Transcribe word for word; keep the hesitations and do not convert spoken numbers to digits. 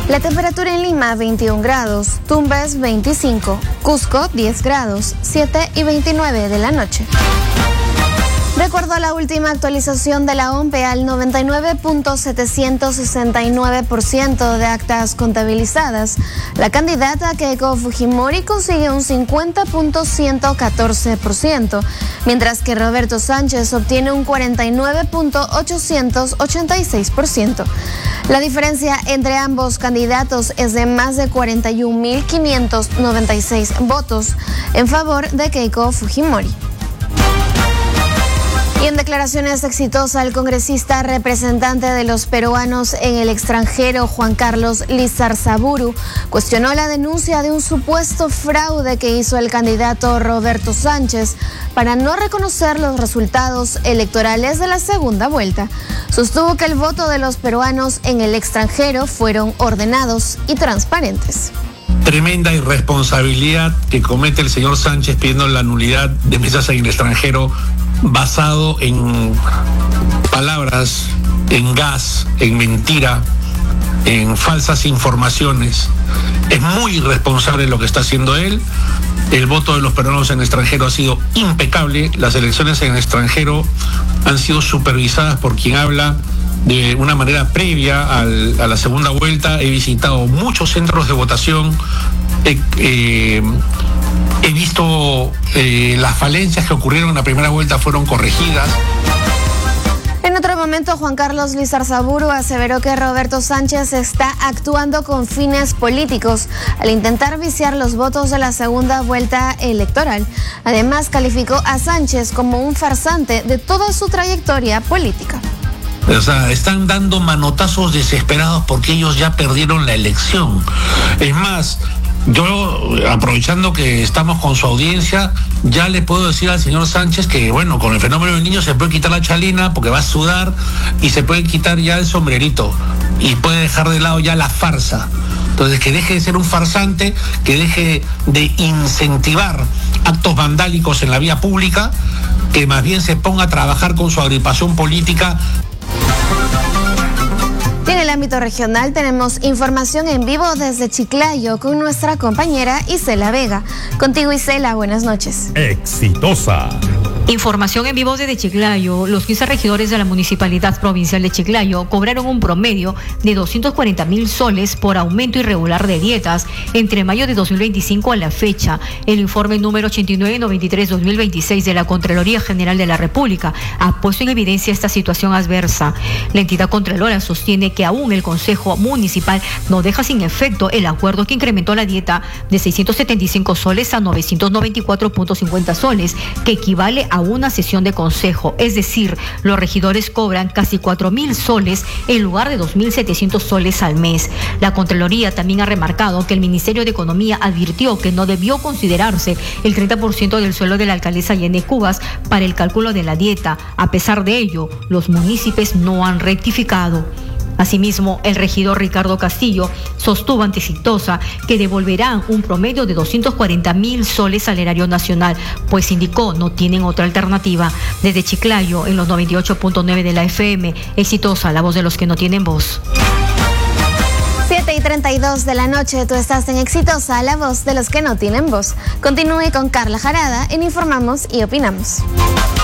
La temperatura en Lima veintiún grados, Tumbes veinticinco, Cusco diez grados, siete y veintinueve de la noche. De acuerdo a la última actualización de la O M P E, al noventa y nueve punto setecientos sesenta y nueve por ciento de actas contabilizadas, la candidata Keiko Fujimori consigue un cincuenta punto ciento catorce por ciento, mientras que Roberto Sánchez obtiene un cuarenta y nueve punto ochocientos ochenta y seis por ciento. La diferencia entre ambos candidatos es de más de cuarenta y un mil quinientos noventa y seis votos en favor de Keiko Fujimori. Y en declaraciones exitosas, el congresista representante de los peruanos en el extranjero, Juan Carlos Lizarzaburu, cuestionó la denuncia de un supuesto fraude que hizo el candidato Roberto Sánchez para no reconocer los resultados electorales de la segunda vuelta. Sostuvo que el voto de los peruanos en el extranjero fueron ordenados y transparentes. Tremenda irresponsabilidad que comete el señor Sánchez pidiendo la nulidad de mesas en el extranjero basado en palabras, en gas, en mentira, en falsas informaciones. Es muy irresponsable lo que está haciendo él. El voto de los peruanos en el extranjero ha sido impecable. Las elecciones en el extranjero han sido supervisadas por quien habla de una manera previa al, a la segunda vuelta. He visitado muchos centros de votación. He, eh, he visto eh, las falencias que ocurrieron en la primera vuelta fueron corregidas. En otro momento, Juan Carlos Lizarzaburu aseveró que Roberto Sánchez está actuando con fines políticos al intentar viciar los votos de la segunda vuelta electoral. Además, calificó a Sánchez como un farsante de toda su trayectoria política. O sea, están dando manotazos desesperados porque ellos ya perdieron la elección. Es más, yo, aprovechando que estamos con su audiencia, ya le puedo decir al señor Sánchez que, bueno, con el fenómeno del niño se puede quitar la chalina porque va a sudar y se puede quitar ya el sombrerito y puede dejar de lado ya la farsa. Entonces, que deje de ser un farsante, que deje de incentivar actos vandálicos en la vía pública, que más bien se ponga a trabajar con su agrupación política. Y en el ámbito regional tenemos información en vivo desde Chiclayo con nuestra compañera Isela Vega. Contigo, Isela, buenas noches. Exitosa. Información en vivo desde Chiclayo. Los quince regidores de la Municipalidad Provincial de Chiclayo cobraron un promedio de doscientos cuarenta mil soles por aumento irregular de dietas entre mayo de dos mil veinticinco a la fecha. El informe número ochenta y nueve noventa y tres dos mil veintiséis de la Contraloría General de la República ha puesto en evidencia esta situación adversa. La entidad contralora sostiene que aún el Consejo Municipal no deja sin efecto el acuerdo que incrementó la dieta de seiscientos setenta y cinco soles a novecientos noventa y cuatro punto cincuenta soles, que equivale a a una sesión de consejo, es decir, los regidores cobran casi cuatro mil soles en lugar de dos mil setecientos soles al mes. La Contraloría también ha remarcado que el Ministerio de Economía advirtió que no debió considerarse el treinta por ciento del sueldo de la alcaldesa Yene Cubas para el cálculo de la dieta. A pesar de ello, los municipios no han rectificado. Asimismo, el regidor Ricardo Castillo sostuvo ante Exitosa que devolverán un promedio de doscientos cuarenta mil soles al erario nacional, pues indicó no tienen otra alternativa. Desde Chiclayo, en los noventa y ocho punto nueve de la F M, Exitosa, la voz de los que no tienen voz. siete y treinta y dos de la noche, tú estás en Exitosa, la voz de los que no tienen voz. Continúe con Carla Jarada en Informamos y Opinamos.